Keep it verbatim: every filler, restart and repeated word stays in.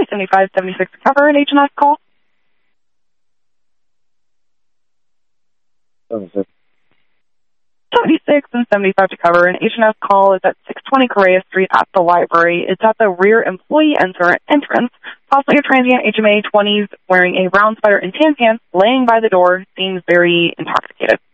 Highway seventy-five seventy-six to cover an H and S call. seventy-six. seventy-six and seventy-five to cover an H and S call is at six twenty Correa Street at the library. It's at the rear employee enter- entrance. Possibly a transient H M A twenties wearing a brown sweater and tan pants, laying by the door, seems very intoxicated.